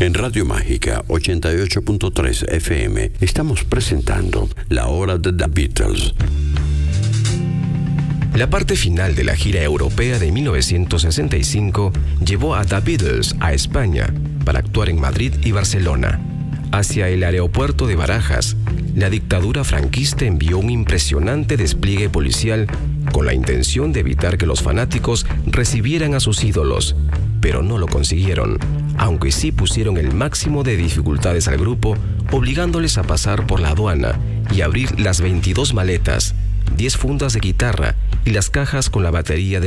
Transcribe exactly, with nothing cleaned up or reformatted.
En Radio Mágica ochenta y ocho punto tres F M estamos presentando La Hora de The Beatles. La parte final de la gira europea de mil novecientos sesenta y cinco llevó a The Beatles a España para actuar en Madrid y Barcelona. Hacia el aeropuerto de Barajas, la dictadura franquista envió un impresionante despliegue policial con la intención de evitar que los fanáticos recibieran a sus ídolos, pero no lo consiguieron, aunque sí pusieron el máximo de dificultades al grupo, obligándoles a pasar por la aduana y abrir las veintidós maletas, diez fundas de guitarra y las cajas con la batería de